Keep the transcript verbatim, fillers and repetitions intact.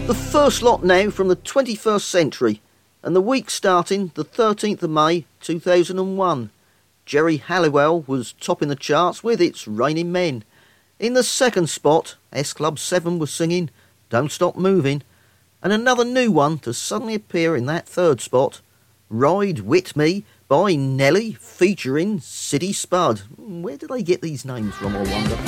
The first lot now from the twenty-first century, and the week starting the thirteenth of May two thousand one. Geri Halliwell was topping the charts with It's Raining Men. In the second spot, S Club seven was singing Don't Stop Moving, and another new one to suddenly appear in that third spot, Ride With Me by Nelly featuring City Spud. Where do they get these names from, I wonder?